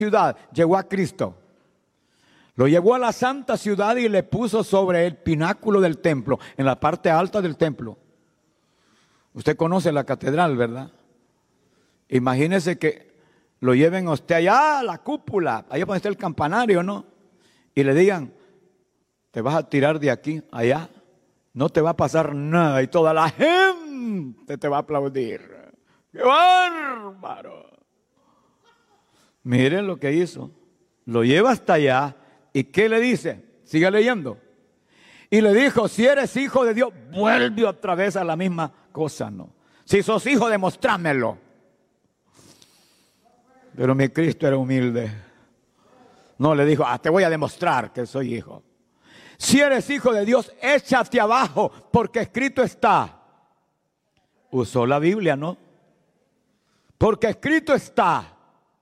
ciudad, llegó a Cristo. Lo llevó a la santa ciudad y le puso sobre el pináculo del templo, en la parte alta del templo. Usted conoce la catedral, ¿verdad? Imagínese que lo lleven a usted allá a la cúpula, allá donde está el campanario, ¿no? Y le digan, te vas a tirar de aquí allá, no te va a pasar nada y toda la gente te va a aplaudir. ¡Qué bárbaro! Miren lo que hizo. Lo lleva hasta allá y ¿qué le dice? Sigue leyendo. Y le dijo, si eres hijo de Dios, vuelve otra vez a la misma cosa, ¿no? Si sos hijo, demostrámelo. Pero mi Cristo era humilde. No le dijo, te voy a demostrar que soy hijo. Si eres hijo de Dios, échate abajo, porque escrito está. Usó la Biblia, ¿no? Porque escrito está.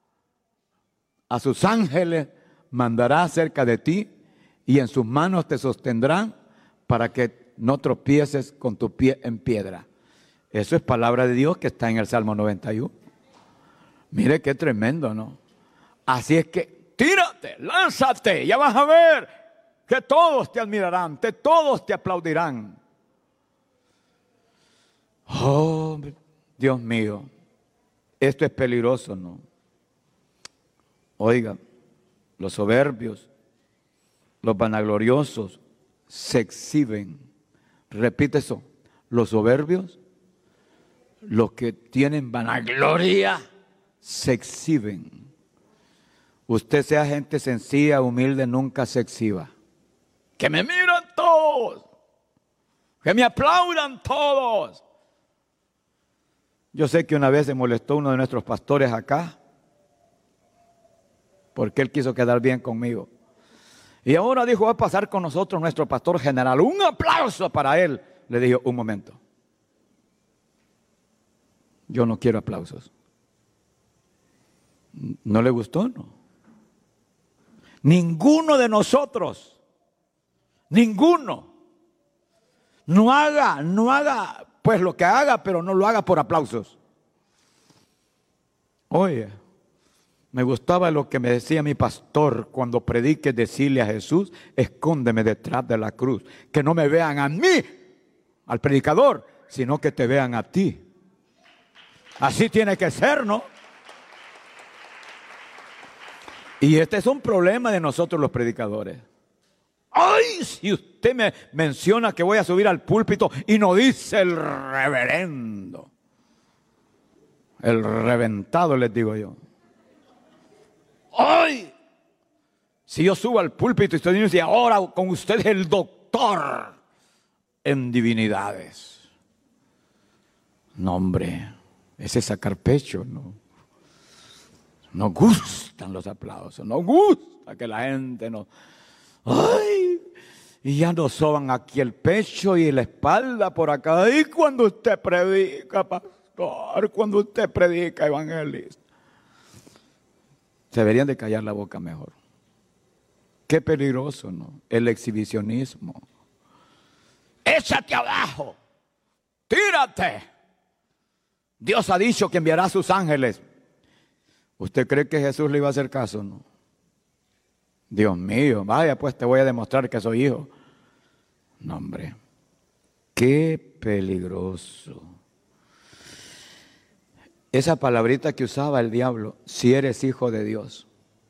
A sus ángeles mandará cerca de ti y en sus manos te sostendrán para que no tropieces con tu pie en piedra. Eso es palabra de Dios que está en el Salmo 91. Mire qué tremendo, ¿no? Así es que tírate, lánzate, ya vas a ver que todos te admirarán, que todos te aplaudirán. Oh, Dios mío, esto es peligroso, ¿no? Oiga, los soberbios, los vanagloriosos se exhiben. Repite eso, los soberbios, los que tienen vanagloria, se exhiben. Usted sea gente sencilla, humilde, nunca se exhiba. Que me miran todos, que me aplaudan todos. Yo sé que una vez se molestó uno de nuestros pastores acá, porque él quiso quedar bien conmigo. Y ahora dijo, va a pasar con nosotros nuestro pastor general. Un aplauso para él. Le dije, un momento. Yo no quiero aplausos. ¿No le gustó? No. Ninguno de nosotros, ninguno, no haga, pues lo que haga, pero no lo haga por aplausos. Oye, me gustaba lo que me decía mi pastor cuando predique, decirle a Jesús, escóndeme detrás de la cruz, que no me vean a mí, al predicador, sino que te vean a ti. Así tiene que ser, ¿no? Y este es un problema de nosotros los predicadores. Ay, si usted me menciona que voy a subir al púlpito y no dice el reverendo, el reventado, les digo yo. Ay, si yo subo al púlpito y estoy diciendo, y ahora con usted el doctor en divinidades. No, hombre, ese es sacar pecho, ¿no? Nos gustan los aplausos, nos gusta que la gente nos... ¡Ay! Y ya nos soban aquí el pecho y la espalda por acá. Y cuando usted predica, pastor, cuando usted predica, evangelista. Se deberían de callar la boca mejor. Qué peligroso, ¿no? El exhibicionismo. Échate abajo, tírate. Dios ha dicho que enviará a sus ángeles. ¿Usted cree que Jesús le iba a hacer caso? No. Dios mío, vaya pues te voy a demostrar que soy hijo. No, hombre, qué peligroso. Esa palabrita que usaba el diablo, si eres hijo de Dios.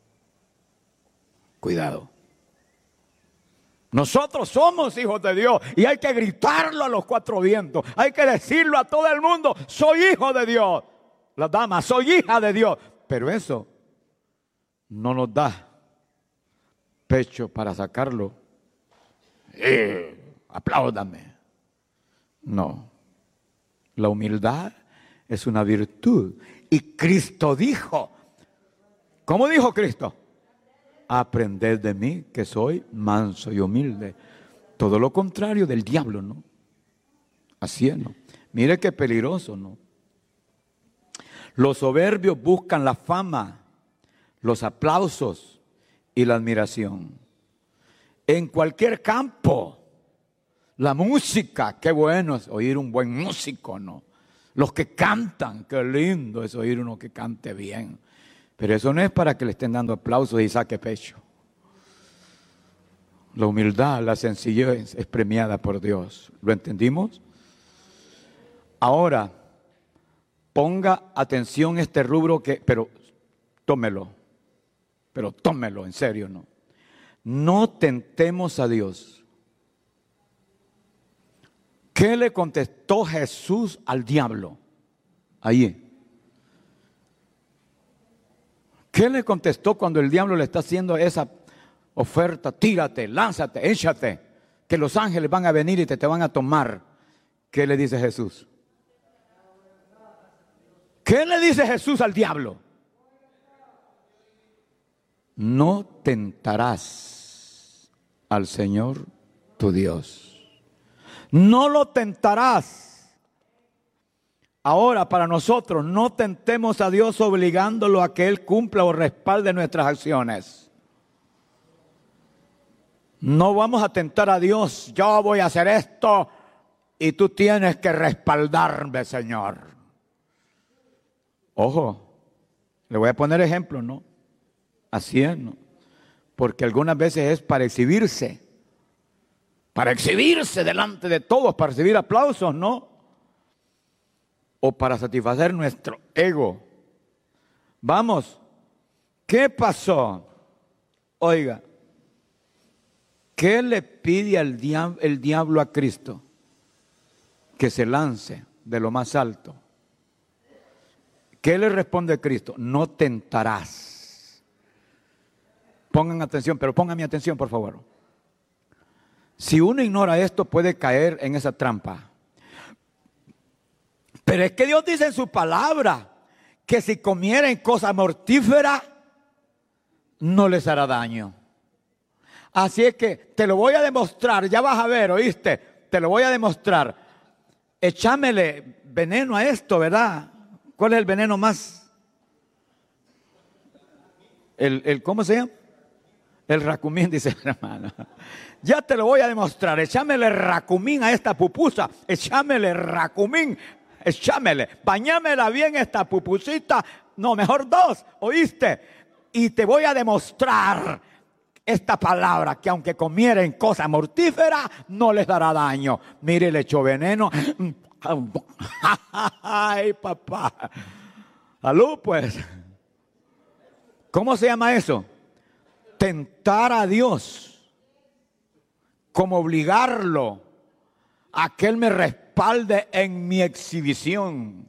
Cuidado. Nosotros somos hijos de Dios y hay que gritarlo a los cuatro vientos. Hay que decirlo a todo el mundo, soy hijo de Dios. Las damas, soy hija de Dios. Pero eso no nos da pecho para sacarlo. Apláudame. No. La humildad es una virtud. Y Cristo dijo, ¿cómo dijo Cristo? Aprended de mí que soy manso y humilde. Todo lo contrario del diablo, ¿no? Así es, ¿no? Mire qué peligroso, ¿no? Los soberbios buscan la fama, los aplausos y la admiración. En cualquier campo. La música, qué bueno es oír un buen músico, ¿no? Los que cantan, qué lindo es oír uno que cante bien. Pero eso no es para que le estén dando aplausos y saque pecho. La humildad, la sencillez es premiada por Dios. ¿Lo entendimos? Ahora, ponga atención a este rubro pero tómelo en serio, ¿no? No tentemos a Dios. ¿Qué le contestó Jesús al diablo? Allí. ¿Qué le contestó cuando el diablo le está haciendo esa oferta? Tírate, lánzate, échate, que los ángeles van a venir y te van a tomar. ¿Qué le dice Jesús? ¿Qué le dice Jesús al diablo? No tentarás al Señor tu Dios. No lo tentarás. Ahora, para nosotros, no tentemos a Dios obligándolo a que Él cumpla o respalde nuestras acciones. No vamos a tentar a Dios. Yo voy a hacer esto y tú tienes que respaldarme, Señor. Ojo, le voy a poner ejemplo, ¿no? Así es, ¿no? Porque algunas veces es para exhibirse delante de todos, para recibir aplausos, ¿no? O para satisfacer nuestro ego. Vamos, ¿qué pasó? Oiga, ¿qué le pide el diablo a Cristo? Que se lance de lo más alto. ¿Qué le responde Cristo? No tentarás. Pongan atención, pero pongan mi atención, por favor. Si uno ignora esto, puede caer en esa trampa. Pero es que Dios dice en su palabra que si comieren cosa mortífera, no les hará daño. Así es que te lo voy a demostrar, ya vas a ver, ¿oíste? Te lo voy a demostrar. Échamele veneno a esto, ¿verdad? ¿Cuál es el veneno más? ¿Cómo se llama? El racumín, dice la hermana. Ya te lo voy a demostrar. Échamele racumín a esta pupusa. Échamele racumín. Échamele. Bañámela bien esta pupusita. No, mejor dos. ¿Oíste? Y te voy a demostrar esta palabra, que aunque comieren cosa mortífera, no les dará daño. Mire, le echó veneno. Ay, papá. Salud, pues. ¿Cómo se llama eso? Tentar a Dios, como obligarlo a que Él me respalde en mi exhibición.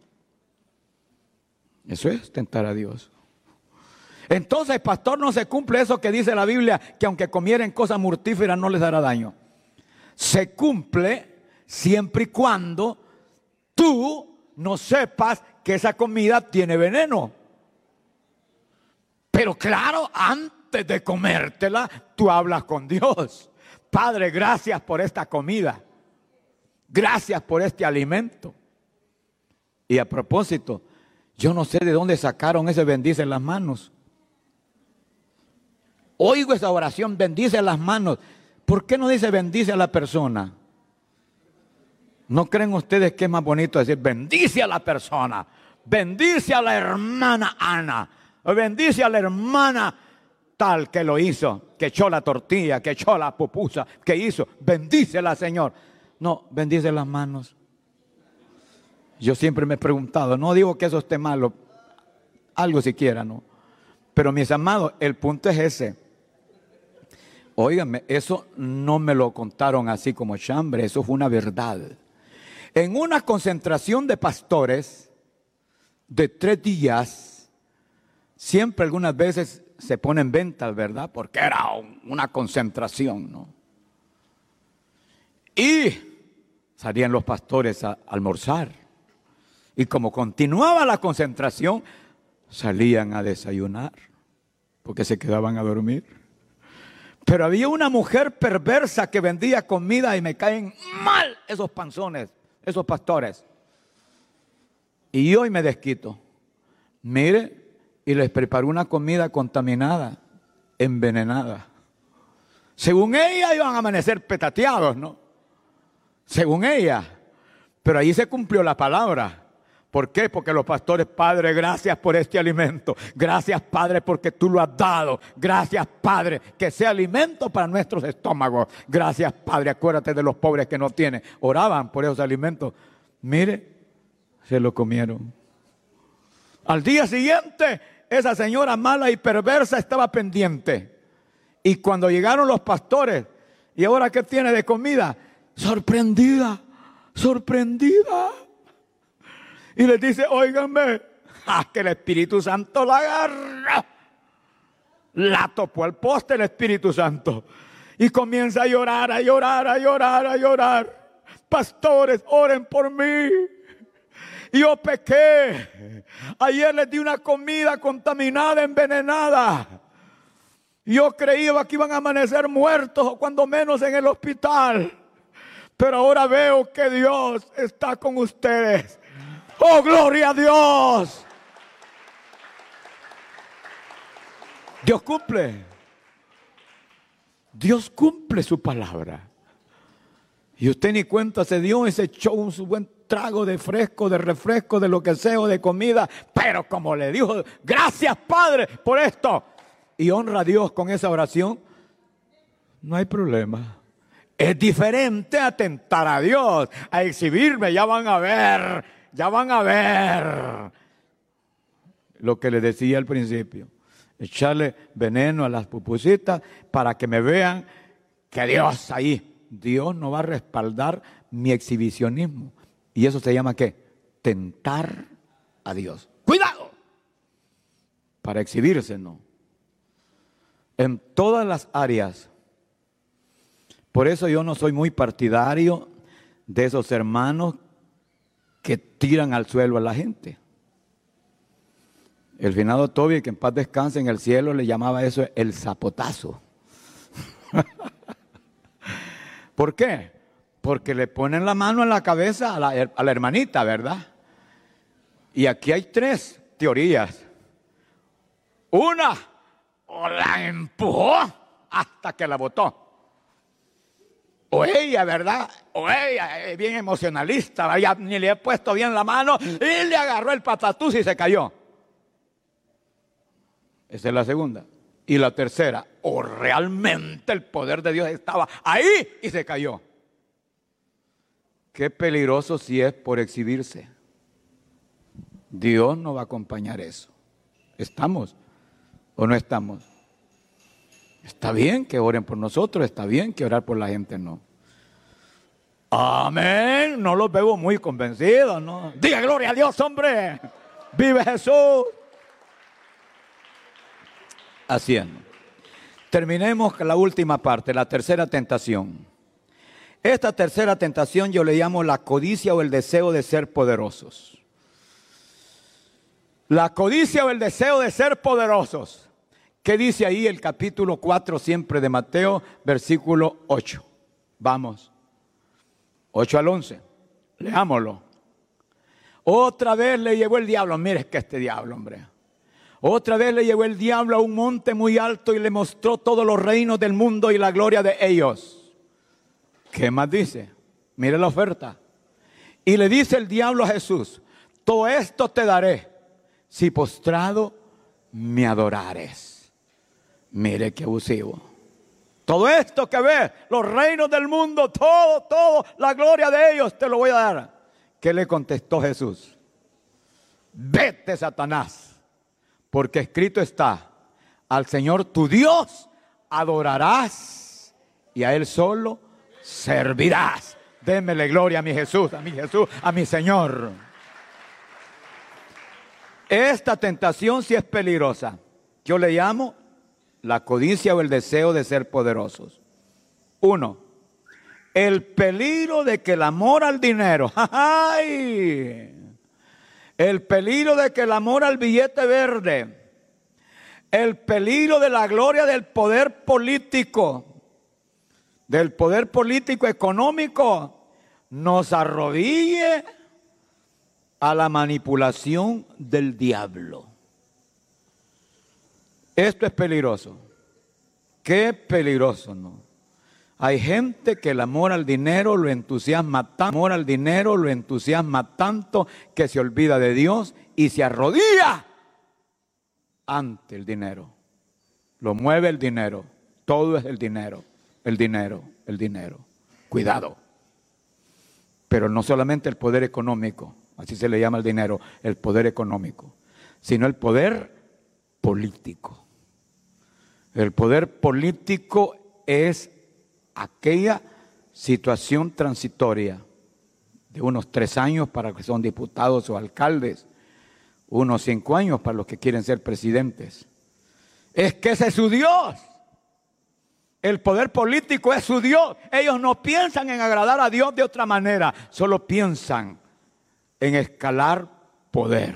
Eso es tentar a Dios. Entonces, pastor, no se cumple eso que dice la Biblia, que aunque comieren cosas mortíferas no les dará daño. Se cumple siempre y cuando tú no sepas que esa comida tiene veneno. Pero claro, antes de comértela, tú hablas con Dios. Padre, gracias por esta comida. Gracias por este alimento. Y a propósito, yo no sé de dónde sacaron ese bendice las manos. Oigo esa oración, bendice las manos. ¿Por qué no dice bendice a la persona? ¿No creen ustedes que es más bonito decir bendice a la persona? Bendice a la hermana Ana. O bendice a la hermana tal que lo hizo, que echó la tortilla, que echó la pupusa, que hizo. Bendícela, Señor. No, bendice las manos. Yo siempre me he preguntado, no digo que eso esté malo, algo siquiera, ¿no? Pero mis amados, el punto es ese. Óigame, eso no me lo contaron así como chambre, eso fue una verdad. En una concentración de pastores de 3 días, siempre algunas veces se pone en venta, ¿verdad? Porque era una concentración, ¿no? Y salían los pastores a almorzar. Y como continuaba la concentración, salían a desayunar, porque se quedaban a dormir. Pero había una mujer perversa que vendía comida y me caen mal esos panzones, esos pastores. Y hoy me desquito. Mire, y les preparó una comida contaminada, envenenada. Según ella iban a amanecer petateados, ¿no? Según ella. Pero ahí se cumplió la palabra. ¿Por qué? Porque los pastores, Padre, gracias por este alimento. Gracias, Padre, porque tú lo has dado. Gracias, Padre, que sea alimento para nuestros estómagos. Gracias, Padre, acuérdate de los pobres que no tienen. Oraban por esos alimentos. Mire, se lo comieron. Al día siguiente, esa señora mala y perversa estaba pendiente. Y cuando llegaron los pastores, ¿y ahora qué tiene de comida? Sorprendida, sorprendida. Y les dice, óiganme, que el Espíritu Santo la agarra. La topó al poste el Espíritu Santo. Y comienza a llorar, a llorar, a llorar, a llorar. Pastores, oren por mí. Yo pequé. Ayer les di una comida contaminada, envenenada. Yo creía que iban a amanecer muertos o cuando menos en el hospital. Pero ahora veo que Dios está con ustedes. ¡Oh, gloria a Dios! Dios cumple. Dios cumple su palabra. Y usted ni cuenta se dio y se echó su buen trago de fresco, de refresco, de lo que sea, o de comida. Pero como le dijo, gracias Padre por esto. Y honra a Dios con esa oración. No hay problema. Es diferente a tentar a Dios, a exhibirme. Ya van a ver. Ya van a ver lo que les decía al principio. Echarle veneno a las pupusitas para que me vean que Dios ahí. Dios no va a respaldar mi exhibicionismo. Y eso se llama ¿qué? Tentar a Dios. ¡Cuidado! Para exhibirse, no. En todas las áreas. Por eso yo no soy muy partidario de esos hermanos que tiran al suelo a la gente. El finado Toby, que en paz descanse en el cielo, le llamaba eso el zapotazo. ¿Por qué? Porque le ponen la mano en la cabeza a la hermanita, ¿verdad? Y aquí hay tres teorías. Una, o la empujó hasta que la botó. O ella, ¿verdad? O ella es bien emocionalista, ya ni le he puesto bien la mano y le agarró el patatús y se cayó. Esa es la segunda. Y la tercera, o realmente el poder de Dios estaba ahí y se cayó. Qué peligroso si es por exhibirse. Dios no va a acompañar eso. ¿Estamos o no estamos? Está bien que oren por nosotros, está bien que orar por la gente no. Amén, no los veo muy convencidos, ¿no? Diga gloria a Dios, hombre. Vive Jesús. Así es. Terminemos con la última parte, la tercera tentación. Esta tercera tentación yo le llamo la codicia o el deseo de ser poderosos. La codicia o el deseo de ser poderosos. ¿Qué dice ahí el capítulo 4 siempre de Mateo, versículo 8? Vamos. 8 al 11. Leámoslo. Otra vez le llevó el diablo. Mire que este diablo, hombre. Otra vez le llevó el diablo a un monte muy alto y le mostró todos los reinos del mundo y la gloria de ellos. ¿Qué más dice? Mire la oferta. Y le dice el diablo a Jesús: todo esto te daré si postrado me adorares. Mire qué abusivo. Todo esto que ves, los reinos del mundo, todo, la gloria de ellos te lo voy a dar. ¿Qué le contestó Jesús? Vete, Satanás, porque escrito está: al Señor tu Dios adorarás y a Él solo servirás. Démele gloria a mi Jesús, a mi Señor. Esta tentación sí es peligrosa. Yo le llamo la codicia o el deseo de ser poderosos. 1. El peligro de que el amor al dinero, ¡ay! El peligro de que el amor al billete verde, el peligro de la gloria del poder político económico, nos arrodille a la manipulación del diablo. Esto es peligroso. Qué peligroso, ¿no? Hay gente que el amor al dinero lo entusiasma tanto que se olvida de Dios y se arrodilla ante el dinero. Lo mueve el dinero. Todo es el dinero, el dinero, el dinero. Cuidado. Pero no solamente el poder económico, así se le llama el dinero, el poder económico, sino el poder político. El poder político es aquella situación transitoria de unos 3 años para los que son diputados o alcaldes, unos 5 años para los que quieren ser presidentes. Es que ese es su Dios. El poder político es su Dios. Ellos no piensan en agradar a Dios de otra manera, solo piensan en escalar poder,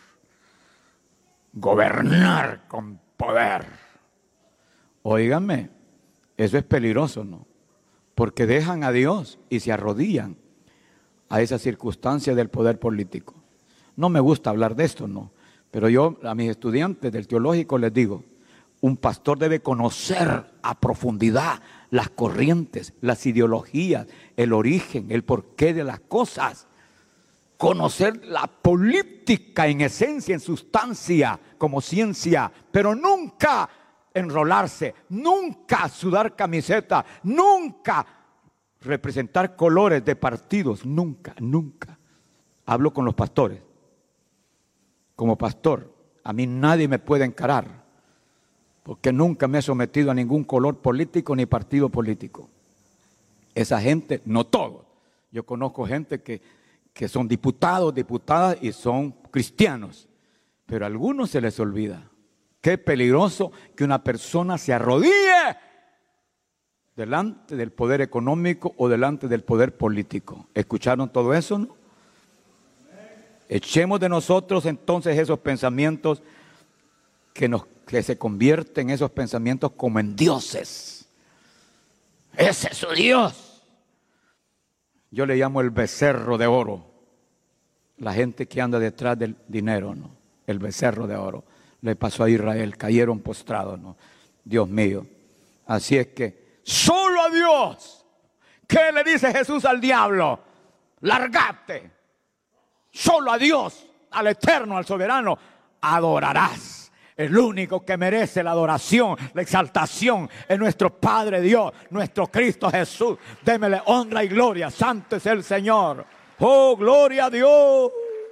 gobernar con poder. Óigame, eso es peligroso, ¿no? Porque dejan a Dios y se arrodillan a esa circunstancia del poder político. No me gusta hablar de esto, ¿no? Pero yo a mis estudiantes del teológico les digo, un pastor debe conocer a profundidad las corrientes, las ideologías, el origen, el porqué de las cosas. Conocer la política en esencia, en sustancia, como ciencia, pero nunca enrolarse, nunca sudar camiseta, nunca representar colores de partidos, nunca, nunca. Hablo con los pastores. Como pastor, a mí nadie me puede encarar, porque nunca me he sometido a ningún color político ni partido político. Esa gente, no todos. Yo conozco gente que son diputados, diputadas y son cristianos, pero a algunos se les olvida. Qué peligroso que una persona se arrodille delante del poder económico o delante del poder político. ¿Escucharon todo eso, no? Echemos de nosotros entonces esos pensamientos que se convierten esos pensamientos como en dioses. Ese es su Dios. Yo le llamo el becerro de oro. La gente que anda detrás del dinero, ¿no? El becerro de oro. Le pasó a Israel, cayeron postrados, ¿no? Dios mío. Así es que, solo a Dios. ¿Qué le dice Jesús al diablo? Largate. Solo a Dios, al eterno, al soberano, adorarás. El único que merece la adoración, la exaltación es nuestro Padre Dios, nuestro Cristo Jesús. Démele honra y gloria. Santo es el Señor. Oh, gloria a Dios.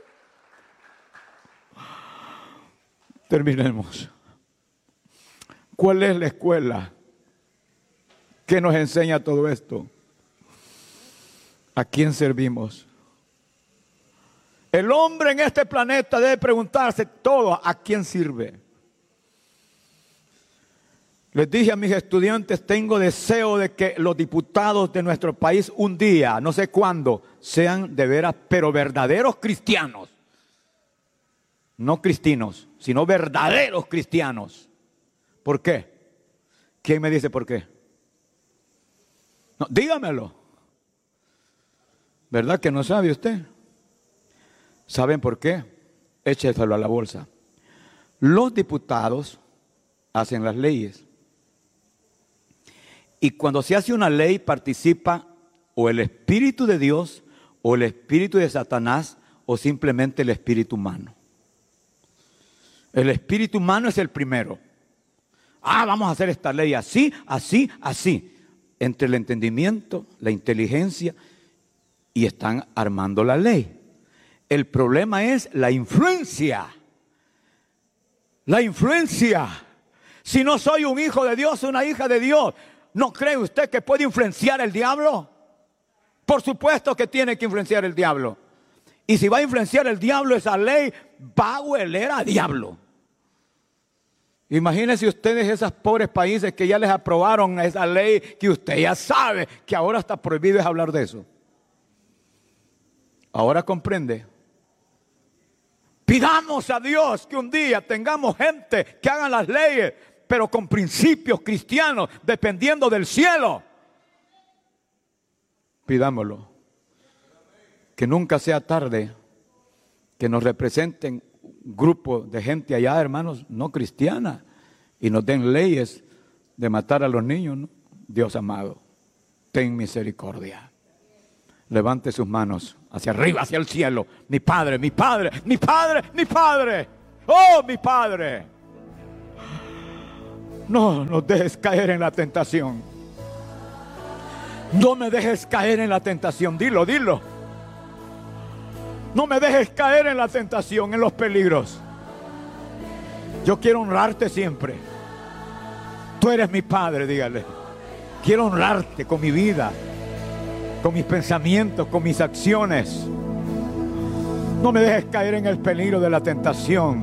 Terminemos. ¿Cuál es la escuela que nos enseña todo esto? ¿A quién servimos? El hombre en este planeta debe preguntarse todo, ¿a quién sirve? Les dije a mis estudiantes, tengo deseo de que los diputados de nuestro país un día, no sé cuándo, sean de veras, pero verdaderos cristianos. No cristinos, sino verdaderos cristianos. ¿Por qué? ¿Quién me dice por qué? No, dígamelo. ¿Verdad que no sabe usted? ¿Saben por qué? Écheselo a la bolsa. Los diputados hacen las leyes. Y cuando se hace una ley participa o el Espíritu de Dios o el Espíritu de Satanás o simplemente el Espíritu humano. El Espíritu humano es el primero. Vamos a hacer esta ley así, así, así. Entre el entendimiento, la inteligencia y están armando la ley. El problema es la influencia. La influencia. Si no soy un hijo de Dios, una hija de Dios, ¿no cree usted que puede influenciar el diablo? Por supuesto que tiene que influenciar el diablo. Y si va a influenciar el diablo, esa ley va a hueler a diablo. Imagínense ustedes esos pobres países que ya les aprobaron esa ley que usted ya sabe que ahora está prohibido es hablar de eso. Ahora comprende. Pidamos a Dios que un día tengamos gente que hagan las leyes, pero con principios cristianos, dependiendo del cielo. Pidámoslo. Que nunca sea tarde, que nos representen un grupo de gente allá, hermanos, no cristiana, y nos den leyes de matar a los niños, ¿no? Dios amado. ten misericordia. Levante sus manos hacia arriba, hacia el cielo. Mi Padre, mi Padre, mi Padre, mi Padre. Oh, mi Padre. No nos dejes caer en la tentación. No me dejes caer en la tentación. Dilo, dilo. No me dejes caer en la tentación, en los peligros. Yo quiero honrarte siempre. Tú eres mi Padre, dígale. Quiero honrarte con mi vida, con mis pensamientos, con mis acciones. No me dejes caer en el peligro de la tentación,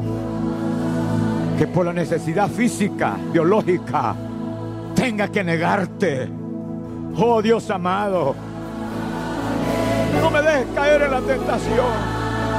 que por la necesidad física, biológica, tenga que negarte. Oh Dios amado, no me dejes caer en la tentación.